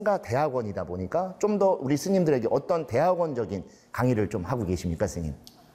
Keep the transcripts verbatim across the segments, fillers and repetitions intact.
대학원이다 보니까 좀 더 우리 스님들에게 어떤 대학원적인 강의를 좀 하고 계십니까, 스님?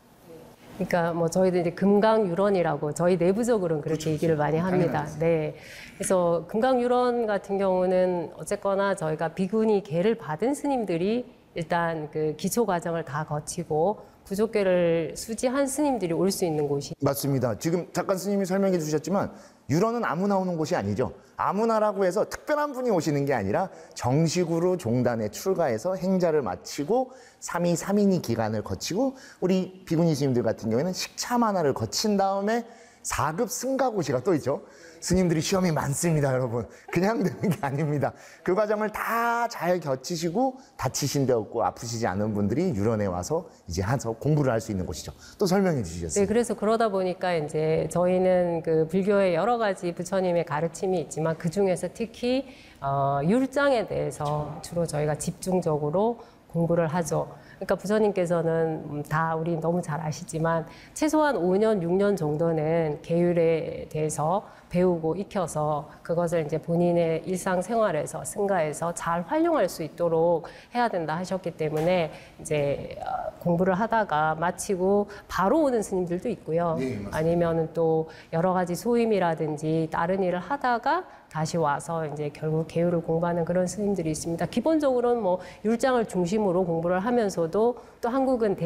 그러니까 뭐 저희도 이제 금강유론이라고 저희 내부적으로는 그렇게 그렇죠. 얘기를 많이 합니다. 당연하지. 네. 그래서 금강유론 같은 경우는 어쨌거나 저희가 비구니 계를 받은 스님들이 일단 그 기초 과정을 다 거치고 부족계를 수지한 스님들이 올 수 있는 곳이. 맞습니다. 지금 잠깐 스님이 설명해 주셨지만 유런은 아무나 오는 곳이 아니죠. 아무나라고 해서 특별한 분이 오시는 게 아니라 정식으로 종단에 출가해서 행자를 마치고 삼 이 삼 인이 기간을 거치고 우리 비구니 스님들 같은 경우에는 식차만화를 거친 다음에 사 급 승가고시가 또 있죠. 스님들이 시험이 많습니다, 여러분. 그냥 되는 게 아닙니다. 그 과정을 다 잘 거치시고 다치신 데 없고 아프시지 않은 분들이 유런에 와서 이제 한서 공부를 할 수 있는 곳이죠. 또 설명해 주시겠어요? 네, 그래서 그러다 보니까 이제 저희는 그 불교의 여러 가지 부처님의 가르침이 있지만 그 중에서 특히 어, 율장에 대해서 주로 저희가 집중적으로 공부를 하죠. 그러니까 부처님께서는 다 우리 너무 잘 아시지만 최소한 오 년, 육 년 정도는 계율에 대해서 배우고 익혀서 그것을 이제 본인의 일상생활에서 승가에서 잘 활용할 수 있도록 해야 된다 하셨기 때문에 이제 공부를 하다가 마치고 바로 오는 스님들도 있고요. 네, 맞습니다. 아니면은 또 여러 가지 소임이라든지 다른 일을 하다가 다시 와서 이제 결국 계율을 공부하는 그런 스님들이 있습니다. 기본적으로는 뭐 율장을 중심으로 공부를 하면서도 또 한국은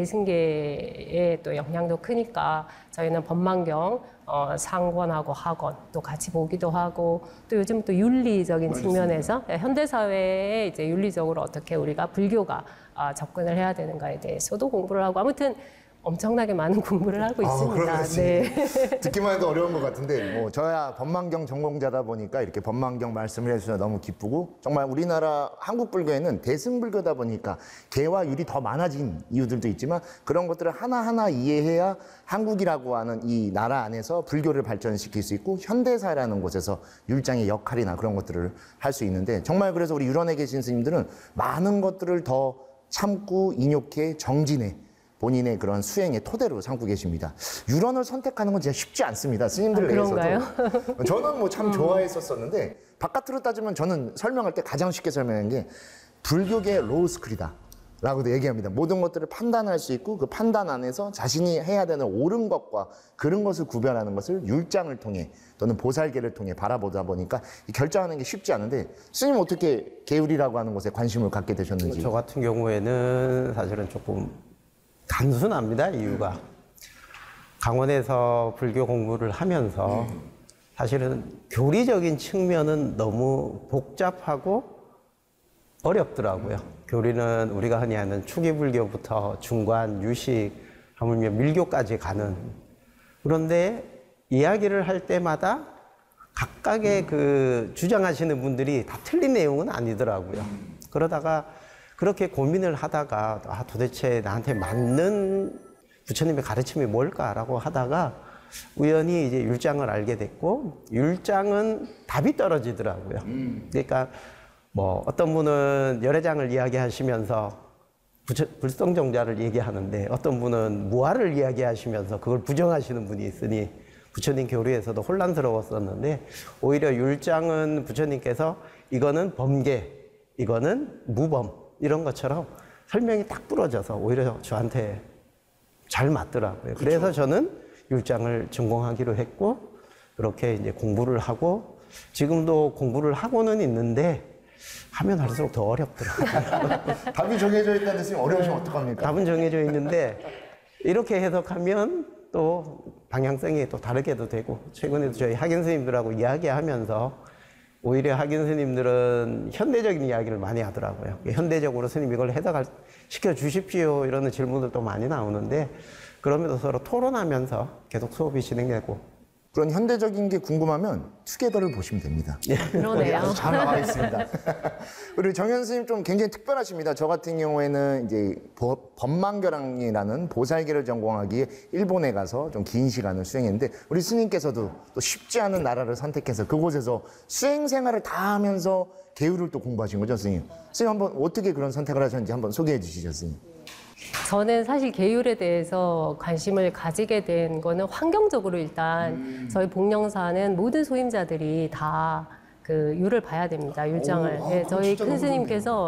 대승계의 또 영향도 크니까 저희는 법망경, 어, 상권하고 학원 또 같이 보기도 하고 또 요즘 또 윤리적인 측면에서 현대 사회에 이제 윤리적으로 어떻게 우리가 불교가 아, 접근을 해야 되는가에 대해서도 공부를 하고 아무튼 엄청나게 많은 공부를 하고 있습니다. 아, 네. 듣기만 해도 어려운 것 같은데 뭐 저야 법망경 전공자다 보니까 이렇게 법망경 말씀을 해주셔서 너무 기쁘고 정말 우리나라 한국 불교에는 대승불교다 보니까 개와 율이 더 많아진 이유들도 있지만 그런 것들을 하나하나 이해해야 한국이라고 하는 이 나라 안에서 불교를 발전시킬 수 있고 현대사라는 곳에서 율장의 역할이나 그런 것들을 할 수 있는데 정말 그래서 우리 유런에 계신 스님들은 많은 것들을 더 참고 인욕해 정진해 본인의 그런 수행의 토대로 삼고 계십니다. 유런을 선택하는 건 진짜 쉽지 않습니다. 스님들 아, 내에서도. 그런가요? 저는 뭐 참 좋아했었었는데 바깥으로 따지면 저는 설명할 때 가장 쉽게 설명한 게 불교계 로우스쿨이다 라고도 얘기합니다. 모든 것들을 판단할 수 있고 그 판단 안에서 자신이 해야 되는 옳은 것과 그런 것을 구별하는 것을 율장을 통해 또는 보살계를 통해 바라보다 보니까 결정하는 게 쉽지 않은데 스님 어떻게 계율이라고 하는 것에 관심을 갖게 되셨는지. 저 같은 경우에는 사실은 조금 단순합니다, 이유가. 강원에서 불교 공부를 하면서 사실은 교리적인 측면은 너무 복잡하고 어렵더라고요. 교리는 우리가 흔히 하는 초기불교부터 중관, 유식, 하물며 밀교까지 가는. 그런데 이야기를 할 때마다 각각의 그 주장하시는 분들이 다 틀린 내용은 아니더라고요. 그러다가 그렇게 고민을 하다가 아, 도대체 나한테 맞는 부처님의 가르침이 뭘까라고 하다가 우연히 이제 율장을 알게 됐고 율장은 답이 떨어지더라고요. 그러니까 뭐 어떤 분은 열애장을 이야기하시면서 부처, 불성정자를 얘기하는데 어떤 분은 무아를 이야기하시면서 그걸 부정하시는 분이 있으니 부처님 교리에서도 혼란스러웠었는데 오히려 율장은 부처님께서 이거는 범계, 이거는 무범 이런 것처럼 설명이 딱 부러져서 오히려 저한테 잘 맞더라고요. 그쵸. 그래서 저는 율장을 전공하기로 했고 그렇게 이제 공부를 하고 지금도 공부를 하고는 있는데 하면 할수록 더 어렵더라고요. 답이 정해져 있다는 스님 어려우시면 어떡합니까? 답은 정해져 있는데 이렇게 해석하면 또 방향성이 또 다르게도 되고 최근에도 저희 학연 스님들하고 이야기하면서 오히려 학연 스님들은 현대적인 이야기를 많이 하더라고요. 현대적으로 스님 이걸 해석을 시켜 주십시오 이러는 질문들도 많이 나오는데 그러면서 서로 토론하면서 계속 수업이 진행되고 그런 현대적인 게 궁금하면 투게더를 보시면 됩니다. 그러네요. 잘 나와 있습니다. 그리고 정현 스님 좀 굉장히 특별하십니다. 저 같은 경우에는 이제 법망교랑이라는 보살계를 전공하기에 일본에 가서 좀 긴 시간을 수행했는데 우리 스님께서도 또 쉽지 않은 나라를 선택해서 그곳에서 수행 생활을 다 하면서 계율을 또 공부하신 거죠, 스님? 스님 한번 어떻게 그런 선택을 하셨는지 한번 소개해 주시죠, 스님. 저는 사실 계율에 대해서 관심을 가지게 된 거는 환경적으로 일단 음. 저희 복령사는 모든 소임자들이 다 그 율을 봐야 됩니다. 율장을. 오, 아, 예, 그거 저희 진짜 너무 큰 스님께서